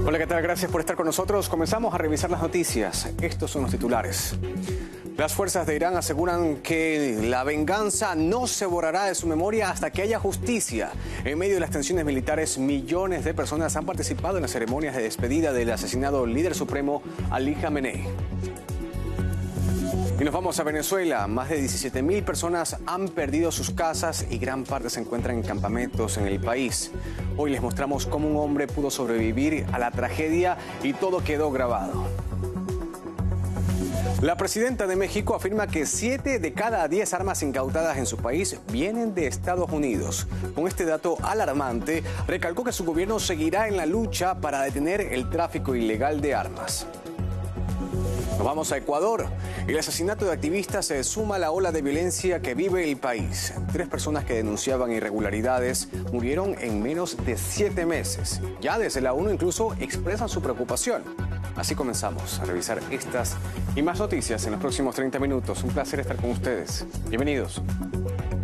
Hola, ¿qué tal? Gracias por estar con nosotros. Comenzamos a revisar las noticias. Estos son los titulares. Las fuerzas de Irán aseguran que la venganza no se borrará de su memoria hasta que haya justicia. En medio de las tensiones militares, millones de personas han participado en las ceremonias de despedida del asesinado líder supremo Ali Khamenei. Y nos vamos a Venezuela. Más de 17.000 personas han perdido sus casas y gran parte se encuentran en campamentos en el país. Hoy les mostramos cómo un hombre pudo sobrevivir a la tragedia y todo quedó grabado. La presidenta de México afirma que 7 de cada 10 armas incautadas en su país vienen de Estados Unidos. Con este dato alarmante, recalcó que su gobierno seguirá en la lucha para detener el tráfico ilegal de armas. Nos vamos a Ecuador. El asesinato de activistas se suma a la ola de violencia que vive el país. 3 personas que denunciaban irregularidades murieron en menos de 7 meses. Ya desde la ONU incluso expresan su preocupación. Así comenzamos a revisar estas y más noticias en los próximos 30 minutos. Un placer estar con ustedes. Bienvenidos.